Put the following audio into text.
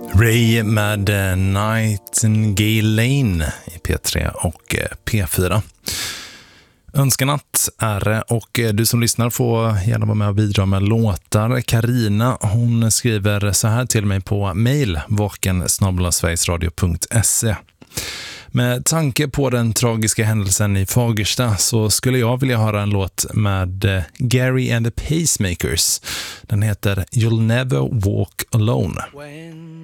Ray med Nightingale Lane i P3 och P4. Önskenatt är det, och du som lyssnar får gärna vara med och bidra med låtar. Karina, hon skriver så här till mig på mail vaken@sverigesradio.se. Med tanke på den tragiska händelsen i Fagersta så skulle jag vilja höra en låt med Gary and the Pacemakers. Den heter You'll Never Walk Alone.